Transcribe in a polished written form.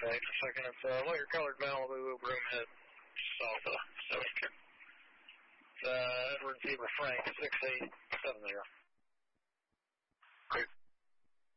Okay, just a second. It's lighter colored Malibu, Broomhead, just off the 72. It's Edward Zebra Frank, 6870. Great.